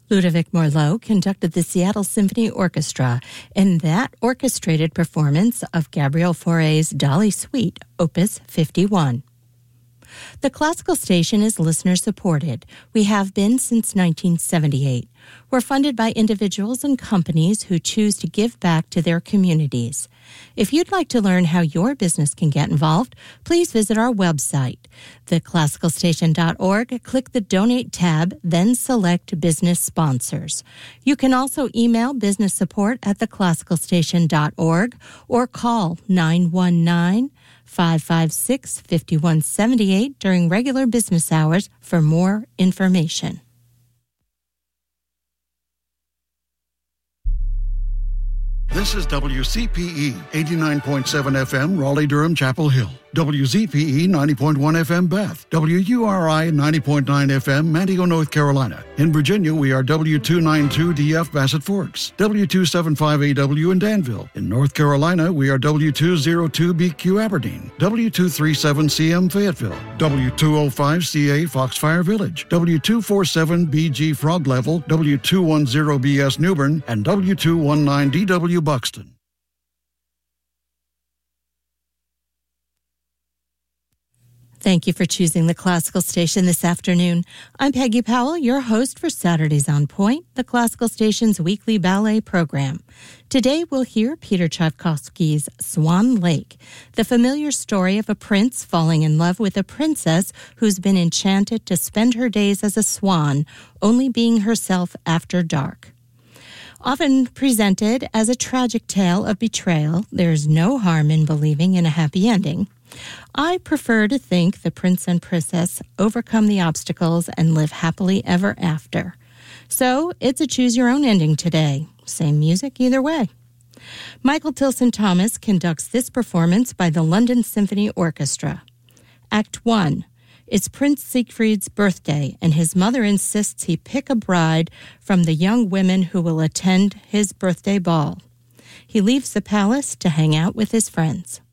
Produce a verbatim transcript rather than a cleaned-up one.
Ludovic Morlot conducted the Seattle Symphony Orchestra in that orchestrated performance of Gabriel Fauré's Dolly Suite, Opus fifty-one. The Classical Station is listener-supported. We have been since nineteen seventy-eight. We're funded by individuals and companies who choose to give back to their communities. If you'd like to learn how your business can get involved, please visit our website, the classical station dot org. Click the Donate tab, then select Business Sponsors. You can also email business support at the classical station dot org or call nine one nine, five five six, five one seven eight during regular business hours for more information. This is W C P E eighty-nine point seven F M, Raleigh-Durham, Chapel Hill. W Z P E ninety point one F M, Bath. W U R I ninety point nine F M, Manteo, North Carolina. In Virginia, we are W two ninety-two D F, Bassett Forks. W two seventy-five A W in Danville. In North Carolina, we are W two oh two B Q, Aberdeen. W two thirty-seven C M, Fayetteville. W two oh five C A, Foxfire Village. W two forty-seven B G, Frog Level. W two ten B S, Newbern. And W two nineteen D W, Buxton. Thank you for choosing the Classical Station this afternoon. I'm Peggy Powell, your host for Saturdays on Point, the Classical Station's weekly ballet program. Today we'll hear Peter Tchaikovsky's Swan Lake, the familiar story of a prince falling in love with a princess who's been enchanted to spend her days as a swan, only being herself after dark. Often presented as a tragic tale of betrayal, there's no harm in believing in a happy ending. I prefer to think the prince and princess overcome the obstacles and live happily ever after. So it's a choose-your-own ending today. Same music either way. Michael Tilson Thomas conducts this performance by the London Symphony Orchestra. Act one. It's Prince Siegfried's birthday, and his mother insists he pick a bride from the young women who will attend his birthday ball. He leaves the palace to hang out with his friends.